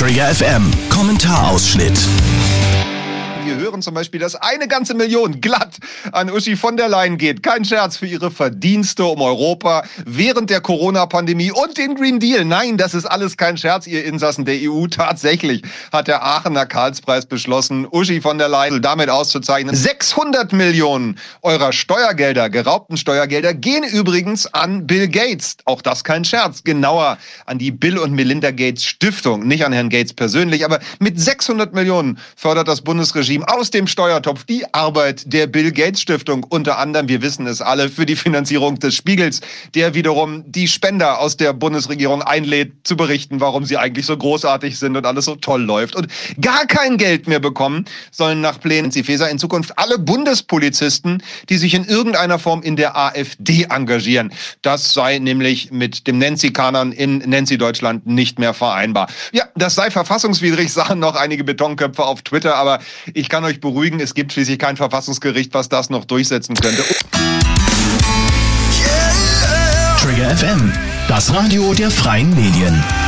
Trigger FM Kommentarausschnitt. Wir hören zum Beispiel, dass 1 ganze Million glatt an Uschi von der Leyen geht. Kein Scherz, für ihre Verdienste um Europa während der Corona-Pandemie und den Green Deal. Nein, das ist alles kein Scherz, ihr Insassen der EU. Tatsächlich hat der Aachener Karlspreis beschlossen, Uschi von der Leyen damit auszuzeichnen. 600 Millionen eurer Steuergelder, geraubten Steuergelder, gehen übrigens an Bill Gates. Auch das kein Scherz. Genauer an die Bill und Melinda Gates Stiftung. Nicht an Herrn Gates persönlich, aber mit 600 Millionen fördert das Bundesregime aus dem Steuertopf die Arbeit der Bill Gates Stiftung. Unter anderem, wir wissen es alle, für die Finanzierung des Spiegels, der wiederum die Spender aus der Bundesregierung einlädt, zu berichten, warum sie eigentlich so großartig sind und alles so toll läuft. Und gar kein Geld mehr bekommen sollen nach Plänen Nancy Faeser in Zukunft alle Bundespolizisten, die sich in irgendeiner Form in der AfD engagieren. Das sei nämlich mit dem Nancy-Kanon in Nancy-Deutschland nicht mehr vereinbar. Ja, das sei verfassungswidrig, sagen noch einige Betonköpfe auf Twitter, aber ich kann euch beruhigen, es gibt schließlich kein Verfassungsgericht, was das noch durchsetzen könnte. Trigger FM, das Radio der freien Medien.